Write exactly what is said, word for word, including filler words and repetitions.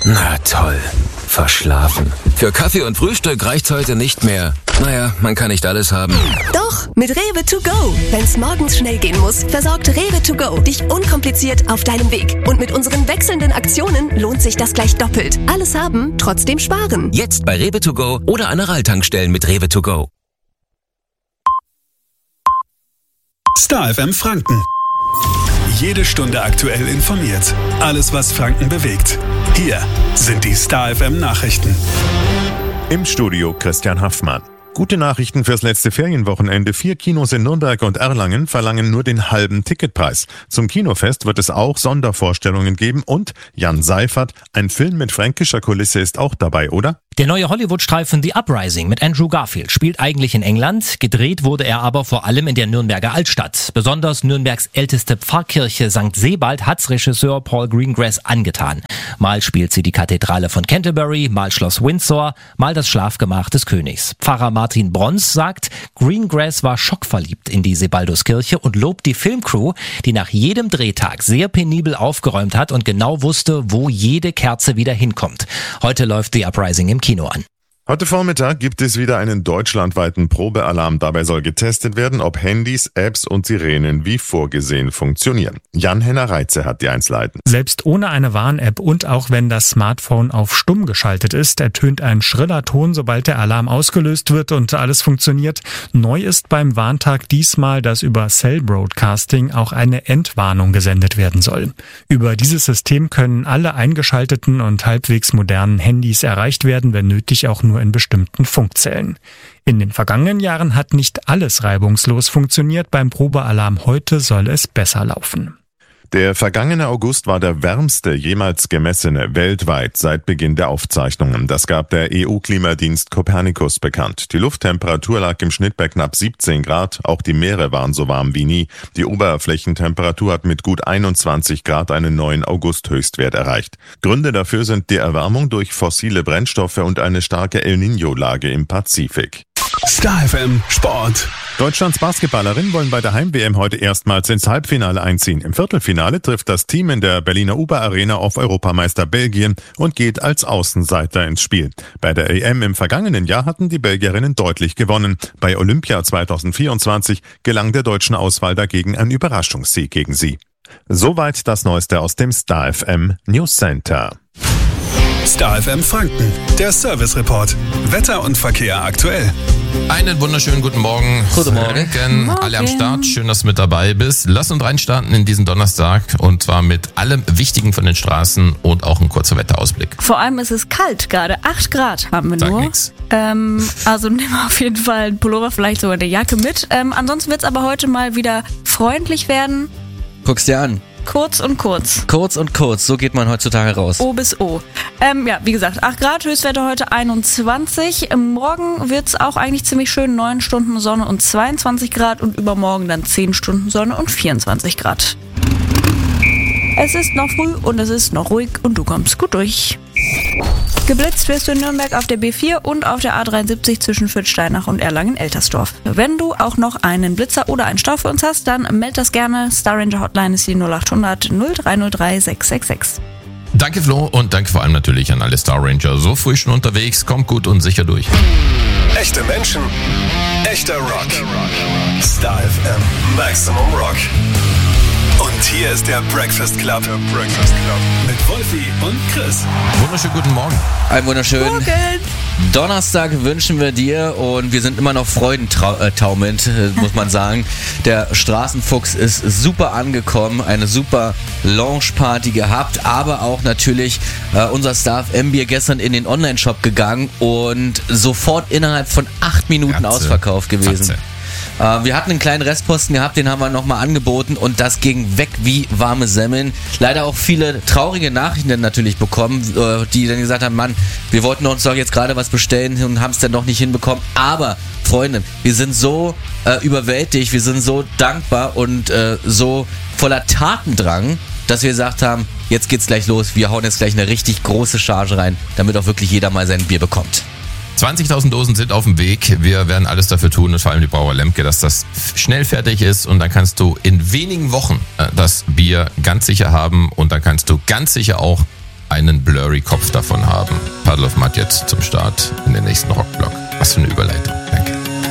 Na toll. Verschlafen. Für Kaffee und Frühstück reicht's heute nicht mehr. Naja, man kann nicht alles haben. Doch, mit Rewe to go. Wenn's morgens schnell gehen muss, versorgt Rewe to go dich unkompliziert auf deinem Weg. Und mit unseren wechselnden Aktionen lohnt sich das gleich doppelt. Alles haben, trotzdem sparen. Jetzt bei Rewe to go oder an Aral-Tankstellen mit Rewe to go. Star F M Franken. Jede Stunde aktuell informiert. Alles, was Franken bewegt. Hier sind die Star F M Nachrichten. Im Studio Christian Haffmann. Gute Nachrichten fürs letzte Ferienwochenende. Vier Kinos in Nürnberg und Erlangen verlangen nur den halben Ticketpreis. Zum Kinofest wird es auch Sondervorstellungen geben und Jan Seifert, ein Film mit fränkischer Kulisse, ist auch dabei, oder? Der neue Hollywood-Streifen The Uprising mit Andrew Garfield spielt eigentlich in England, gedreht wurde er aber vor allem in der Nürnberger Altstadt. Besonders Nürnbergs älteste Pfarrkirche Sankt Sebald hat's Regisseur Paul Greengrass angetan. Mal spielt sie die Kathedrale von Canterbury, mal Schloss Windsor, mal das Schlafgemach des Königs. Pfarrer Martin Brons sagt, Greengrass war schockverliebt in die Sebalduskirche und lobt die Filmcrew, die nach jedem Drehtag sehr penibel aufgeräumt hat und genau wusste, wo jede Kerze wieder hinkommt. Heute läuft The Uprising im Kino an. Heute Vormittag gibt es wieder einen deutschlandweiten Probealarm. Dabei soll getestet werden, ob Handys, Apps und Sirenen wie vorgesehen funktionieren. Jan-Henner Reitze hat die Einzelheiten. Selbst ohne eine Warn-App und auch wenn das Smartphone auf stumm geschaltet ist, ertönt ein schriller Ton, sobald der Alarm ausgelöst wird und alles funktioniert. Neu ist beim Warntag diesmal, dass über Cell Broadcasting auch eine Entwarnung gesendet werden soll. Über dieses System können alle eingeschalteten und halbwegs modernen Handys erreicht werden, wenn nötig auch nur in bestimmten Funkzellen. In den vergangenen Jahren hat nicht alles reibungslos funktioniert. Beim Probealarm heute soll es besser laufen. Der vergangene August war der wärmste jemals gemessene weltweit seit Beginn der Aufzeichnungen. Das gab der E U-Klimadienst Copernicus bekannt. Die Lufttemperatur lag im Schnitt bei knapp siebzehn Grad. Auch die Meere waren so warm wie nie. Die Oberflächentemperatur hat mit gut einundzwanzig Grad einen neuen August-Höchstwert erreicht. Gründe dafür sind die Erwärmung durch fossile Brennstoffe und eine starke El Niño-Lage im Pazifik. Star F M Sport. Deutschlands Basketballerinnen wollen bei der Heim-W M heute erstmals ins Halbfinale einziehen. Im Viertelfinale trifft das Team in der Berliner Uber Arena auf Europameister Belgien und geht als Außenseiter ins Spiel. Bei der E M im vergangenen Jahr hatten die Belgierinnen deutlich gewonnen. Bei Olympia zweitausendvierundzwanzig gelang der deutschen Auswahl dagegen ein Überraschungssieg gegen sie. Soweit das Neueste aus dem Star F M News Center. Star F M Franken, der Service Report. Wetter und Verkehr aktuell. Einen wunderschönen guten Morgen. Guten Morgen. Franken, alle am Start. Schön, dass du mit dabei bist. Lass uns reinstarten in diesen Donnerstag und zwar mit allem Wichtigen von den Straßen und auch ein kurzer Wetterausblick. Vor allem ist es kalt gerade. acht Grad haben wir Sag nur. nix. Ähm, also nimm auf jeden Fall einen Pullover, vielleicht sogar eine Jacke mit. Ähm, ansonsten wird es aber heute mal wieder freundlich werden. Guck's dir an. Kurz und kurz. Kurz und kurz, so geht man heutzutage raus. O bis O. Ähm, ja, wie gesagt, acht Grad, Höchstwerte heute einundzwanzig. Morgen wird's auch eigentlich ziemlich schön, neun Stunden Sonne und zweiundzwanzig Grad und übermorgen dann zehn Stunden Sonne und vierundzwanzig Grad. Es ist noch früh und es ist noch ruhig und du kommst gut durch. Geblitzt wirst du in Nürnberg auf der B vier und auf der A dreiundsiebzig zwischen Fürth-Steinach und Erlangen-Eltersdorf. Wenn du auch noch einen Blitzer oder einen Stau für uns hast, dann meld das gerne. Star Ranger Hotline ist die null acht hundert null drei null drei sechs sechs sechs. Danke Flo und danke vor allem natürlich an alle Star Ranger. So früh schon unterwegs, kommt gut und sicher durch. Echte Menschen, echter Rock. Star F M Maximum Rock. Und hier ist der Breakfast Club. Der Breakfast Club. Mit Wolfi und Chris. Wunderschönen guten Morgen. Einen wunderschönen Morgen. Donnerstag wünschen wir dir und wir sind immer noch freudentaumelnd, muss man sagen. Der Straßenfuchs ist super angekommen, eine super Launchparty gehabt, aber auch natürlich äh, unser Star F M Bier gestern in den Online-Shop gegangen und sofort innerhalb von acht Minuten Ratze. ausverkauft gewesen. Ratze. Wir hatten einen kleinen Restposten gehabt, den haben wir nochmal angeboten und das ging weg wie warme Semmeln. Leider auch viele traurige Nachrichten natürlich bekommen, die dann gesagt haben, Mann, wir wollten uns doch jetzt gerade was bestellen und haben es dann noch nicht hinbekommen. Aber Freunde, wir sind so äh, überwältigt, wir sind so dankbar und äh, so voller Tatendrang, dass wir gesagt haben, jetzt geht's gleich los, wir hauen jetzt gleich eine richtig große Charge rein, damit auch wirklich jeder mal sein Bier bekommt. zwanzigtausend Dosen sind auf dem Weg. Wir werden alles dafür tun und vor allem die Brauer Lemke, dass das schnell fertig ist und dann kannst du in wenigen Wochen das Bier ganz sicher haben und dann kannst du ganz sicher auch einen blurry Kopf davon haben. Puddle of Mud jetzt zum Start in den nächsten Rockblock.